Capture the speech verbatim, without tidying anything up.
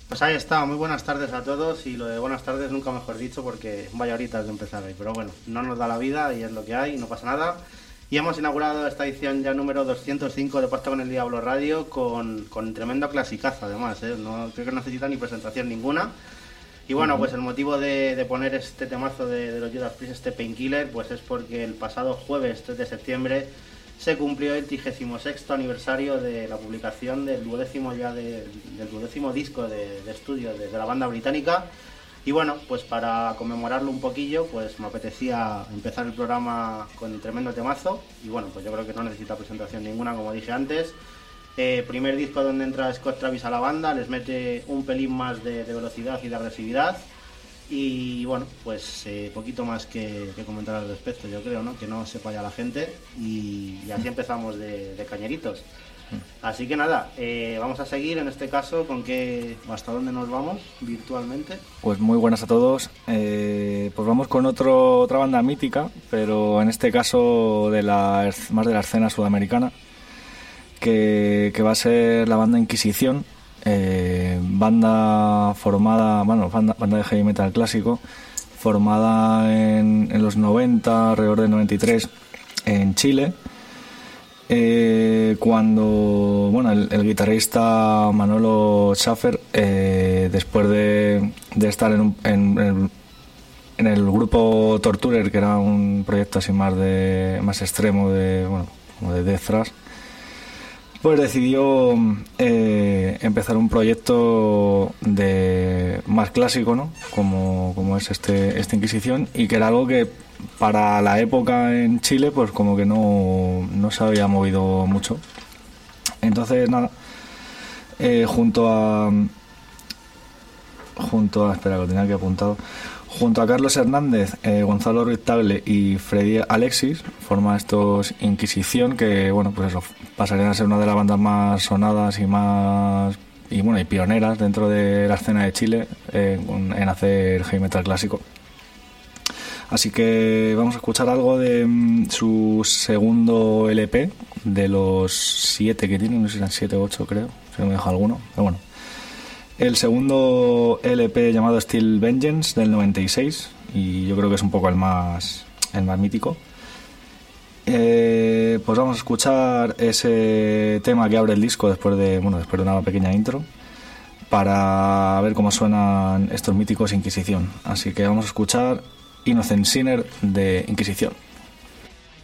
Pues ahí está, muy buenas tardes a todos, y lo de buenas tardes nunca mejor dicho porque vaya ahorita de empezar hoy, pero bueno, no nos da la vida y es lo que hay, no pasa nada. Y hemos inaugurado esta edición ya número doscientos cinco de Pacto con el Diablo Radio con, con tremendo clasicazo además, ¿eh? No, creo que no necesita ni presentación ninguna. Y bueno, pues el motivo de, de poner este temazo de, de los Judas Priest, este Painkiller, pues es porque el pasado jueves tres de septiembre se cumplió el trigésimo sexto aniversario de la publicación del duodécimo ya de, del duodécimo disco de, de estudio de, de la banda británica. Y bueno, pues para conmemorarlo un poquillo, pues me apetecía empezar el programa con un tremendo temazo. Y bueno, pues yo creo que no necesita presentación ninguna, como dije antes. Eh, primer disco donde entra Scott Travis a la banda, les mete un pelín más de, de velocidad y de agresividad. Y bueno, pues eh, poquito más que, que comentar al respecto, yo creo, ¿no? Que no sepa ya la gente. Y, y así empezamos de, de cañeritos. Así que nada, eh, vamos a seguir en este caso con qué, hasta dónde nos vamos virtualmente. Pues muy buenas a todos. Eh, pues vamos con otro, otra banda mítica, pero en este caso de la, más de la escena sudamericana, que, que va a ser la banda Inquisición. Eh, banda formada, bueno, banda, banda de heavy metal clásico, formada en, en los noventa, alrededor del noventa y tres, en Chile. Eh, cuando, bueno, el, el guitarrista Manolo Schaffer, eh, después de, de estar en, un, en, en, en el grupo Torturer, que era un proyecto así más de más extremo, de, bueno, como de death thrash, pues decidió eh, empezar un proyecto de más clásico, ¿no? Como, como es este, esta Inquisición, y que era algo que para la época en Chile pues como que no, no se había movido mucho. Entonces nada, eh, junto a junto a espera que lo tenía aquí apuntado junto a Carlos Hernández, eh, Gonzalo Ruiz Tagle y Freddy Alexis forma estos Inquisición, que bueno, pues eso, pasarían a ser una de las bandas más sonadas y más y bueno y pioneras dentro de la escena de Chile eh, en hacer heavy metal clásico. Así que vamos a escuchar algo de mm, su segundo L P, de los siete que tiene, no sé si eran siete o ocho, creo, si no me dejo alguno, pero bueno. El segundo L P llamado Steel Vengeance del noventa y seis, y yo creo que es un poco el más el más mítico. Eh, pues vamos a escuchar ese tema que abre el disco después de bueno después de una pequeña intro, para ver cómo suenan estos míticos Inquisición. Así que vamos a escuchar Innocent Sinner de Inquisición.